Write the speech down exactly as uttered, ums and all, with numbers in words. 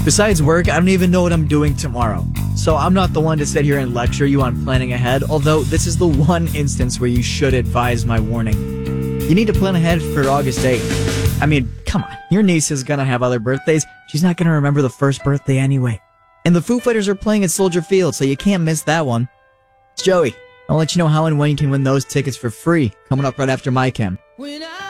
Besides work, I don't even know what I'm doing tomorrow. So I'm not the one to sit here and lecture you on planning ahead, although this is the one instance where you should advise my warning. You need to plan ahead for August eighth. I mean, come on, your niece is gonna have other birthdays. She's not gonna remember the first birthday anyway. And the Foo Fighters are playing at Soldier Field, so you can't miss that one. It's Joey. I'll let you know how and when you can win those tickets for free, coming up right after my chem. When I